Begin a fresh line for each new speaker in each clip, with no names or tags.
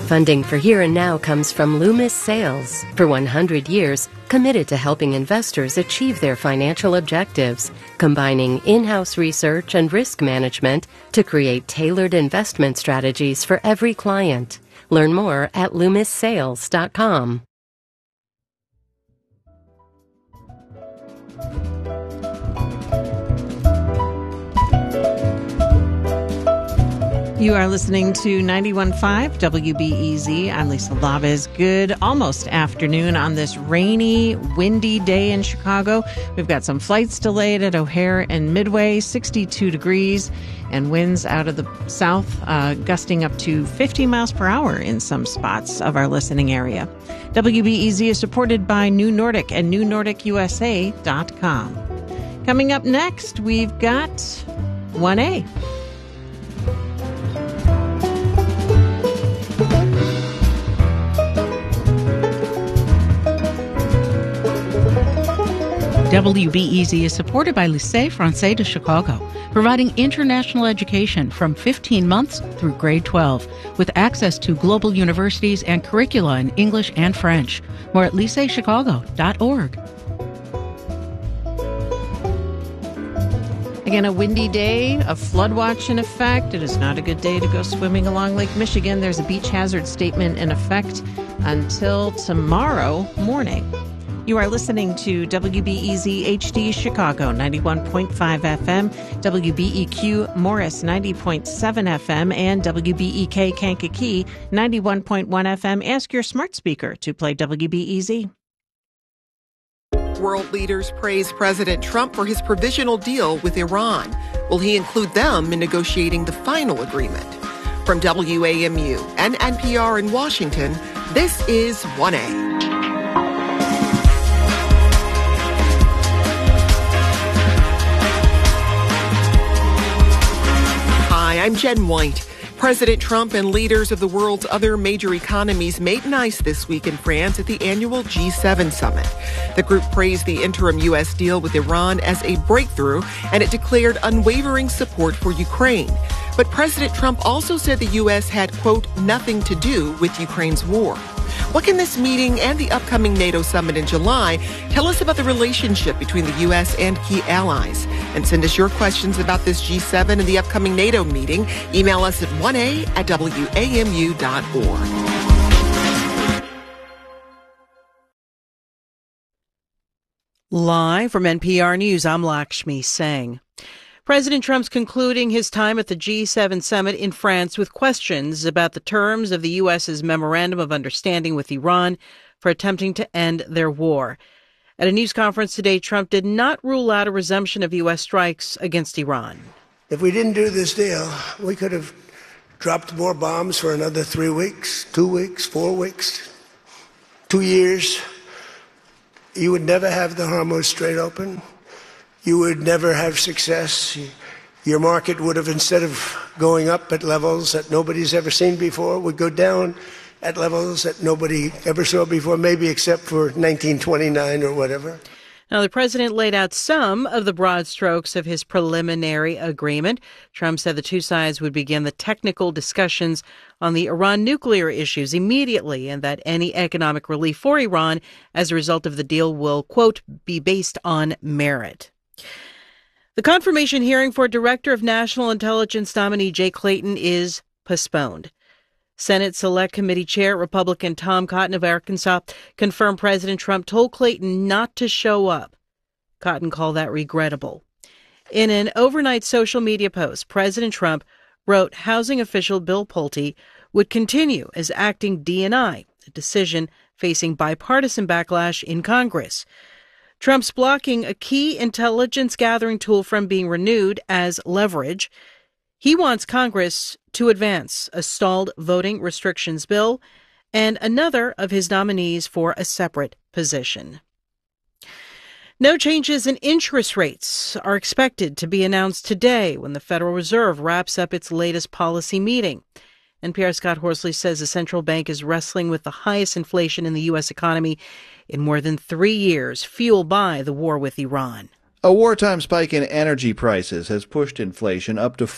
Funding for Here and Now comes from Loomis Sales. For 100 years, committed to helping investors achieve their financial objectives, combining in-house research and risk management to create tailored investment strategies for every client. Learn more at LoomisSales.com.
You are listening to 91.5 WBEZ. I'm Lisa Labez. Good almost afternoon on this rainy, windy day in Chicago. We've got some flights delayed at O'Hare and Midway, 62 degrees, and winds out of the south gusting up to 50 miles per hour in some spots of our listening area. WBEZ is supported by New Nordic and NewNordicUSA.com. Coming up next, we've got 1A.
WBEZ is supported by Lycée Français de Chicago, providing international education from 15 months through grade 12, with access to global universities and curricula in English and French. More at lyceechicago.org.
Again, a windy day, a flood watch in effect. It is not a good day to go swimming along Lake Michigan. There's a beach hazard statement in effect until tomorrow morning. You are listening to WBEZ HD Chicago 91.5 FM, WBEQ Morris 90.7 FM, and WBEK Kankakee 91.1 FM. Ask your smart speaker to play WBEZ.
World leaders praise President Trump for his provisional deal with Iran. Will he include them in negotiating the final agreement? From WAMU and NPR in Washington, this is 1A. Hi, I'm Jen White. President Trump and leaders of the world's other major economies made nice this week in France at the annual G7 summit. The group praised the interim U.S. deal with Iran as a breakthrough, and it declared unwavering support for Ukraine. But President Trump also said the U.S. had, quote, nothing to do with Ukraine's war. What can this meeting and the upcoming NATO summit in July tell us about the relationship between the U.S. and key allies? And send us your questions about this G7 and the upcoming NATO meeting. Email us at 1a@wamu.org.
Live from NPR News, I'm Lakshmi Singh. President Trump's concluding his time at the G7 summit in France with questions about the terms of the U.S.'s Memorandum of Understanding with Iran for attempting to end their war. At a news conference today, Trump did not rule out a resumption of U.S. strikes against Iran.
If we didn't do this deal, we could have dropped more bombs for another 3 weeks, 2 weeks, 4 weeks, 2 years. You would never have the Hormuz Strait open. You would never have success. Your market would have, instead of going up at levels that nobody's ever seen before, would go down at levels that nobody ever saw before, maybe except for 1929 or whatever.
Now, the president laid out some of the broad strokes of his preliminary agreement. Trump said the two sides would begin the technical discussions on the Iran nuclear issues immediately, and that any economic relief for Iran as a result of the deal will, quote, be based on merit. The confirmation hearing for Director of National Intelligence nominee Jay Clayton is postponed. Senate Select Committee Chair Republican Tom Cotton of Arkansas confirmed President Trump told Clayton not to show up. Cotton called that regrettable. In an overnight social media post, President Trump wrote housing official Bill Pulte would continue as acting DNI, a decision facing bipartisan backlash in Congress. Trump's blocking a key intelligence gathering tool from being renewed as leverage. He wants Congress to advance a stalled voting restrictions bill and another of his nominees for a separate position. No changes in interest rates are expected to be announced today when the Federal Reserve wraps up its latest policy meeting. NPR's Scott Horsley says the central bank is wrestling with the highest inflation in the U.S. economy in more than 3 years, fueled by the war with Iran.
A wartime spike in energy prices has pushed inflation up to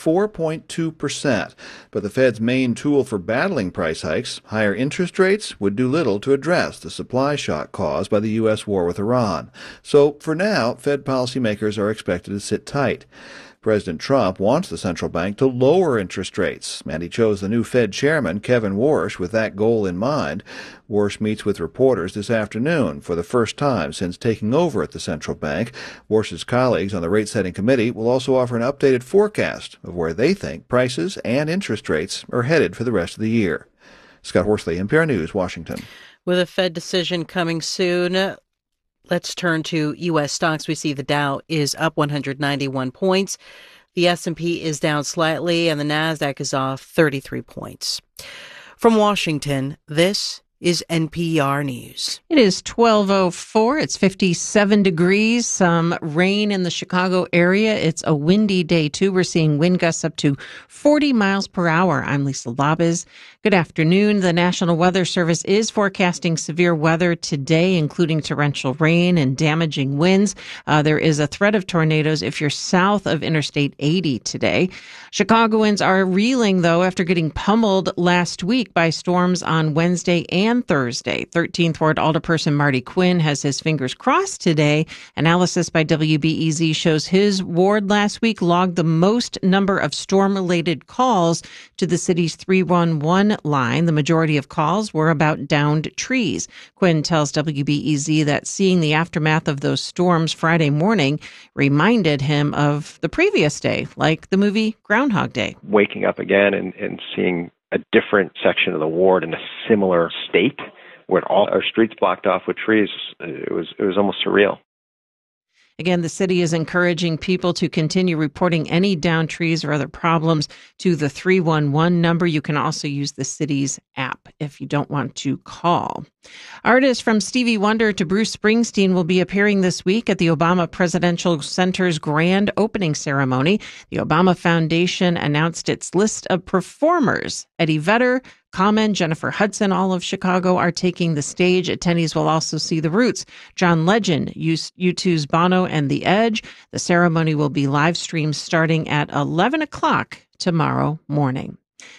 4.2%, but the Fed's main tool for battling price hikes, higher interest rates, would do little to address the supply shock caused by the U.S. war with Iran. So, for now, Fed policymakers are expected to sit tight. President Trump wants the central bank to lower interest rates, and he chose the new Fed chairman, Kevin Warsh, with that goal in mind. Warsh meets with reporters this afternoon for the first time since taking over at the central bank. Warsh's colleagues on the rate-setting committee will also offer an updated forecast of where they think prices and interest rates are headed for the rest of the year. Scott Horsley, NPR News, Washington.
With a Fed decision coming soon, let's turn to U.S. stocks. We see the Dow is up 191 points. The S&P is down slightly, and the Nasdaq is off 33 points. From Washington, this is NPR News.
It is 12:04. It's 57 degrees. Some rain in the Chicago area. It's a windy day, too. We're seeing wind gusts up to 40 miles per hour. I'm Lisa Labez. Good afternoon. The National Weather Service is forecasting severe weather today, including torrential rain and damaging winds. There is a threat of tornadoes if you're south of Interstate 80 today. Chicagoans are reeling, though, after getting pummeled last week by storms on Wednesday and Thursday. 13th Ward Alderperson Marty Quinn has his fingers crossed today. Analysis by WBEZ shows his ward last week logged the most number of storm-related calls to the city's 311 line. The majority of calls were about downed trees. Quinn tells WBEZ that seeing the aftermath of those storms Friday morning reminded him of the previous day, like the movie Groundhog Day.
Waking up again and seeing a different section of the ward in a similar state where all our streets blocked off with trees, it was almost surreal.
Again, the city is encouraging people to continue reporting any downed trees or other problems to the 311 number. You can also use the city's app if you don't want to call. Artists from Stevie Wonder to Bruce Springsteen will be appearing this week at the Obama Presidential Center's grand opening ceremony. The Obama Foundation announced its list of performers. Eddie Vedder, Common, Jennifer Hudson, all of Chicago are taking the stage. Attendees will also see The Roots, John Legend, U2's Bono, and The Edge. The ceremony will be live streamed starting at 11 o'clock tomorrow morning.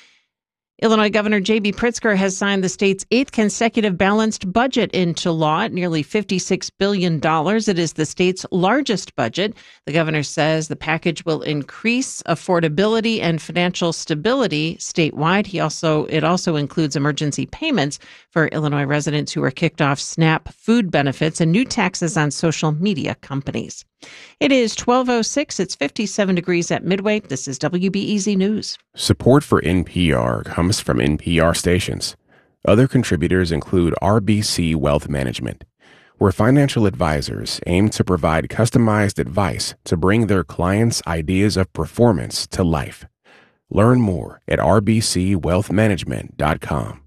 Illinois Governor J.B. Pritzker has signed the state's 8th consecutive balanced budget into law at nearly $56 billion. It is the state's largest budget. The governor says the package will increase affordability and financial stability statewide. It also includes emergency payments for Illinois residents who were kicked off SNAP food benefits and new taxes on social media companies. It is 12:06. It's 57 degrees at Midway. This is WBEZ News.
Support for NPR comes from NPR stations. Other contributors include RBC Wealth Management, where financial advisors aim to provide customized advice to bring their clients' ideas of performance to life. Learn more at rbcwealthmanagement.com.